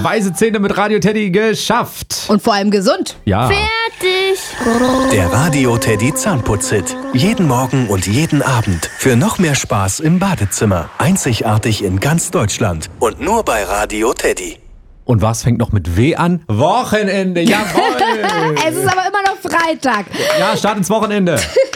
Weiße Zähne mit Radio Teddy geschafft. Und vor allem gesund. Ja. Fertig. Der Radio Teddy Zahnputz-Hit. Jeden Morgen und jeden Abend. Für noch mehr Spaß im Badezimmer. Einzigartig in ganz Deutschland. Und nur bei Radio Teddy. Und was fängt noch mit W an? Wochenende, jawohl. Es ist aber immer noch Freitag. Ja, Start ins Wochenende.